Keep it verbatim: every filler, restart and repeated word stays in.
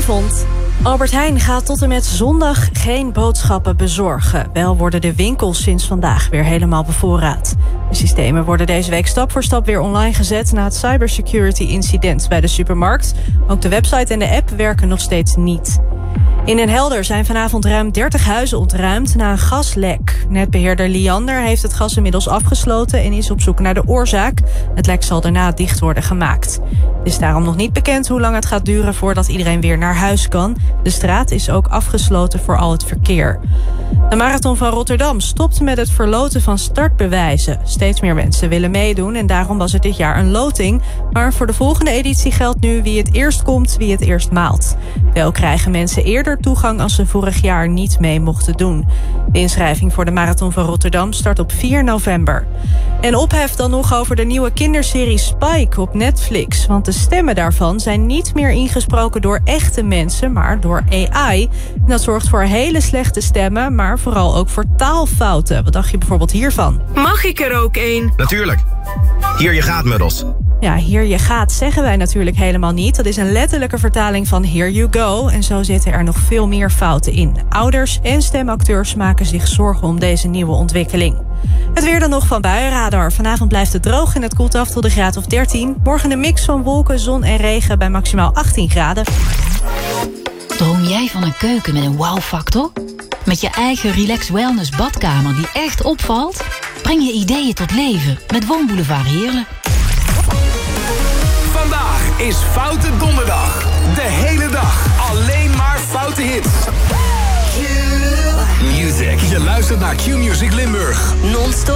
Goedenavond. Albert Heijn gaat tot en met zondag geen boodschappen bezorgen. Wel worden de winkels sinds vandaag weer helemaal bevoorraad. De systemen worden deze week stap voor stap weer online gezet na het cybersecurity-incident bij de supermarkt. Ook de website en de app werken nog steeds niet. In Den Helder zijn vanavond ruim dertig huizen ontruimd na een gaslek. Netbeheerder Liander heeft het gas inmiddels afgesloten en is op zoek naar de oorzaak. Het lek zal daarna dicht worden gemaakt. Het is daarom nog niet bekend hoe lang het gaat duren voordat iedereen weer naar huis kan. De straat is ook afgesloten voor al het verkeer. De Marathon van Rotterdam stopt met het verloten van startbewijzen. Steeds meer mensen willen meedoen en daarom was het dit jaar een loting. Maar voor de volgende editie geldt nu wie het eerst komt, wie het eerst maalt. Wel krijgen mensen eerder toegang als ze vorig jaar niet mee mochten doen. De inschrijving voor de Marathon van Rotterdam start op vier november. En ophef dan nog over de nieuwe kinderserie Spike op Netflix. Want de stemmen daarvan zijn niet meer ingesproken door echte mensen, maar door A I. En dat zorgt voor hele slechte stemmen, maar vooral ook voor taalfouten. Wat dacht je bijvoorbeeld hiervan? Mag ik er ook één? Natuurlijk. Hier je gaat, Muddels. Ja, hier je gaat zeggen wij natuurlijk helemaal niet. Dat is een letterlijke vertaling van here you go. En zo zitten er nog veel meer fouten in. Ouders en stemacteurs maken zich zorgen om deze nieuwe ontwikkeling. Het weer dan nog van Buienradar. Vanavond blijft het droog en het koelt af tot een graad of dertien. Morgen een mix van wolken, zon en regen bij maximaal achttien graden. Droom jij van een keuken met een wow-factor? Met je eigen relax wellness badkamer die echt opvalt? Breng je ideeën tot leven met Woonboulevard Heerlen. Vandaag is Foute Donderdag. De hele dag alleen maar foute hits. Q Music. Je luistert naar Q Music Limburg. Non-stop.